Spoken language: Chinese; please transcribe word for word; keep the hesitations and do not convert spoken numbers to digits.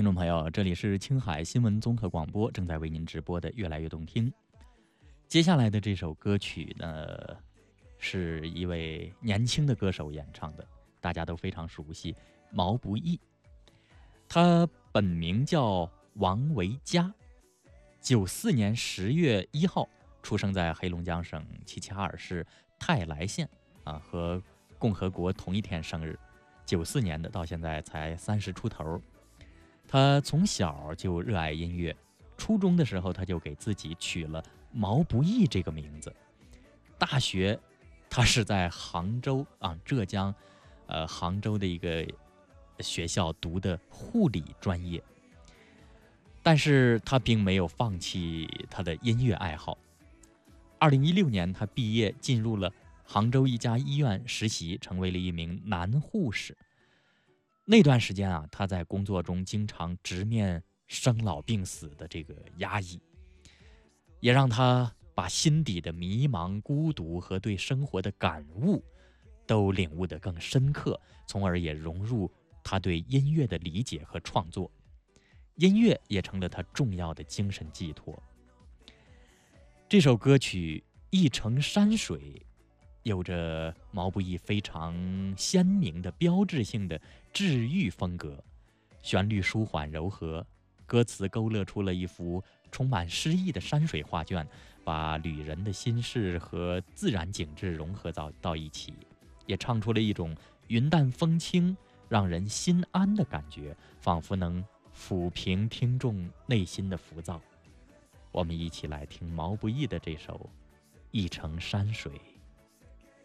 听众朋友，这里是青海新闻综合广播，正在为您直播的越来越动听。接下来的这首歌曲呢，是一位年轻的歌手演唱的，大家都非常熟悉，毛不易。他本名叫王维佳，九四年十月一号出生在黑龙江省齐齐哈尔市泰来县啊，和共和国同一天生日，九四年的，到现在才三十出头。他从小就热爱音乐，初中的时候他就给自己取了毛不易这个名字。大学他是在杭州啊，浙江，呃，杭州的一个学校读的护理专业，但是他并没有放弃他的音乐爱好。二零一六年，他毕业进入了杭州一家医院实习，成为了一名男护士。那段时间啊，他在工作中经常直面生老病死的这个压抑，也让他把心底的迷茫、孤独和对生活的感悟都领悟得更深刻，从而也融入他对音乐的理解和创作。音乐也成了他重要的精神寄托。这首歌曲《一程山水》有着毛不易非常鲜明的标志性的治愈风格，旋律舒缓柔和，歌词勾勒出了一幅充满诗意的山水画卷，把旅人的心事和自然景致融合到到一起，也唱出了一种云淡风轻让人心安的感觉，仿佛能抚平听众内心的浮躁。我们一起来听毛不易的这首《一程山水》。